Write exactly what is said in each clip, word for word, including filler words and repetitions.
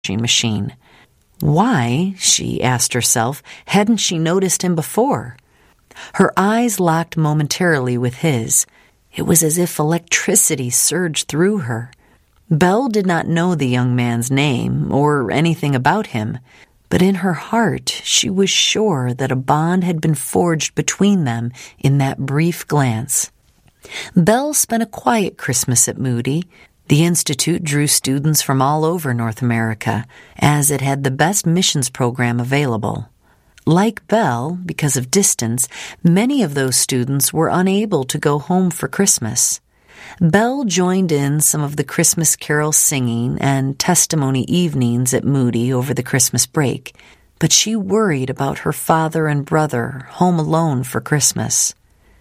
machine. Why, she asked herself, hadn't she noticed him before? Her eyes locked momentarily with his. It was as if electricity surged through her. Belle did not know the young man's name or anything about him, but in her heart she was sure that a bond had been forged between them in that brief glance. Belle spent a quiet Christmas at Moody. The Institute drew students from all over North America, as it had the best missions program available. Like Belle, because of distance, many of those students were unable to go home for Christmas. Belle joined in some of the Christmas carol singing and testimony evenings at Moody over the Christmas break, but she worried about her father and brother home alone for Christmas.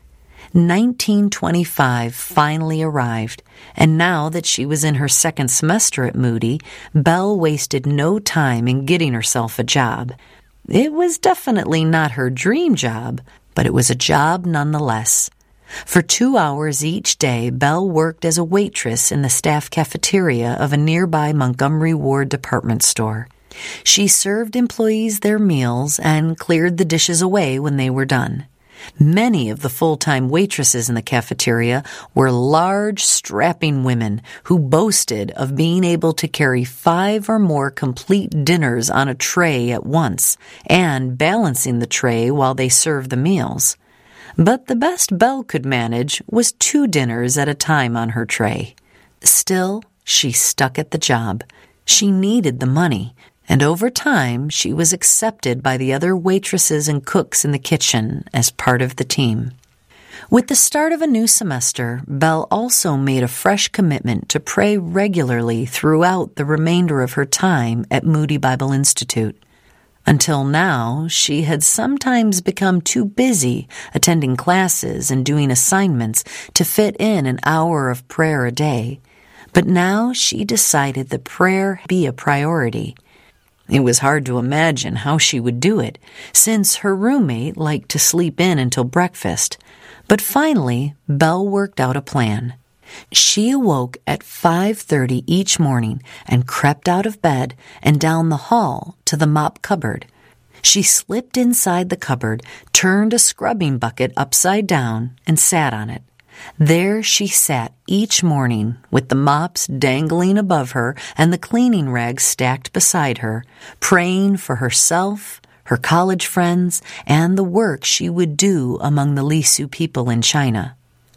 nineteen twenty-five finally arrived, and now that she was in her second semester at Moody, Belle wasted no time in getting herself a job. It was definitely not her dream job, but it was a job nonetheless. For two hours each day, Belle worked as a waitress in the staff cafeteria of a nearby Montgomery Ward department store. She served employees their meals and cleared the dishes away when they were done. Many of the full-time waitresses in the cafeteria were large, strapping women who boasted of being able to carry five or more complete dinners on a tray at once and balancing the tray while they served the meals. But the best Belle could manage was two dinners at a time on her tray. Still, she stuck at the job. She needed the money, and over time she was accepted by the other waitresses and cooks in the kitchen as part of the team. With the start of a new semester, Belle also made a fresh commitment to pray regularly throughout the remainder of her time at Moody Bible Institute. Until now, she had sometimes become too busy attending classes and doing assignments to fit in an hour of prayer a day. But now she decided that prayer be a priority. It was hard to imagine how she would do it, since her roommate liked to sleep in until breakfast. But finally, Belle worked out a plan. She awoke at five thirty each morning and crept out of bed and down the hall to the mop cupboard. She slipped inside the cupboard, turned a scrubbing bucket upside down, and sat on it. There she sat each morning with the mops dangling above her and the cleaning rags stacked beside her, praying for herself, her college friends, and the work she would do among the Lisu people in China.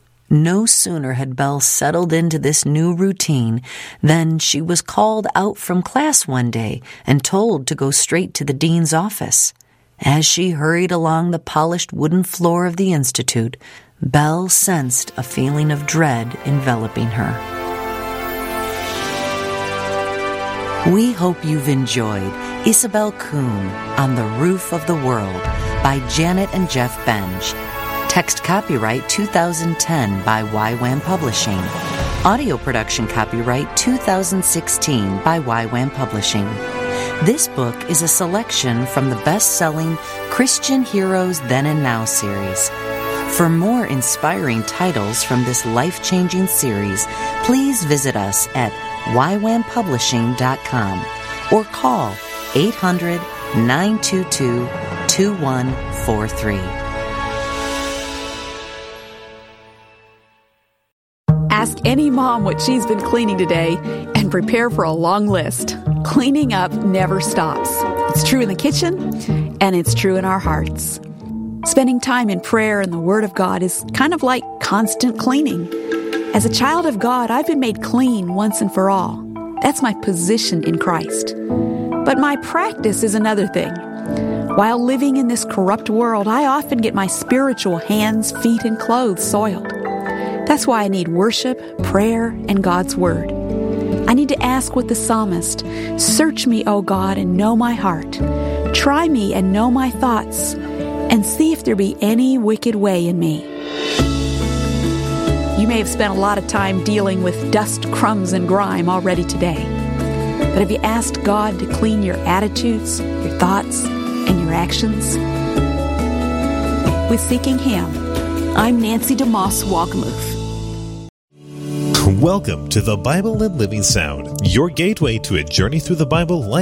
No sooner had Belle settled into this new routine than she was called out from class one day and told to go straight to the dean's office. As she hurried along the polished wooden floor of the institute, Belle sensed a feeling of dread enveloping her. We hope you've enjoyed Isabel Kuhn on the Roof of the World by Janet and Jeff Benj. Text copyright two thousand ten by Y WAM Publishing. Audio production copyright two thousand sixteen by Y WAM Publishing. This book is a selection from the best-selling Christian Heroes Then and Now series. For more inspiring titles from this life-changing series, please visit us at y wam publishing dot com or call eight hundred, nine two two, two one four three. Ask any mom what she's been cleaning today and prepare for a long list. Cleaning up never stops. It's true in the kitchen, and it's true in our hearts. Spending time in prayer and the Word of God is kind of like constant cleaning. As a child of God, I've been made clean once and for all. That's my position in Christ. But my practice is another thing. While living in this corrupt world, I often get my spiritual hands, feet, and clothes soiled. That's why I need worship, prayer, and God's Word. I need to ask with the psalmist, "Search me, O God, and know my heart. Try me and know my thoughts, and see if there be any wicked way in me." You may have spent a lot of time dealing with dust, crumbs, and grime already today. But have you asked God to clean your attitudes, your thoughts, and your actions? With Seeking Him, I'm Nancy DeMoss Walgamuth. Welcome to the Bible and Living Sound, your gateway to a journey through the Bible like